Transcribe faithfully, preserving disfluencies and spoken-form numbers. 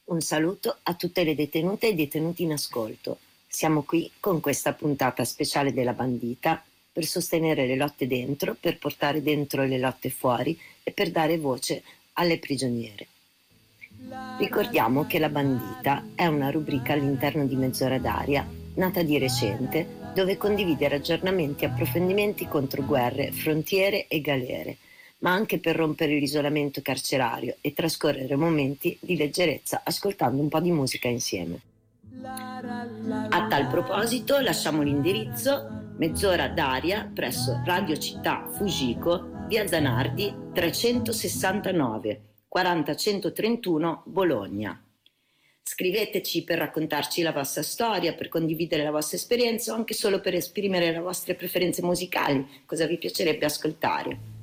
Un saluto a tutte le detenute e i detenuti in ascolto. Siamo qui con questa puntata speciale della Bandita per sostenere le lotte dentro, per portare dentro le lotte fuori e per dare voce alle prigioniere. Ricordiamo che La Bandita è una rubrica all'interno di Mezz'ora d'aria, nata di recente, dove condividere aggiornamenti e approfondimenti contro guerre, frontiere e galere, ma anche per rompere l'isolamento carcerario e trascorrere momenti di leggerezza ascoltando un po' di musica insieme. A tal proposito lasciamo l'indirizzo Mezz'ora d'aria presso Radio Città Fujiko, via Zanardi trecentosessantanove, quaranta centotrentuno Bologna. Scriveteci per raccontarci la vostra storia, per condividere la vostra esperienza o anche solo per esprimere le vostre preferenze musicali, cosa vi piacerebbe ascoltare.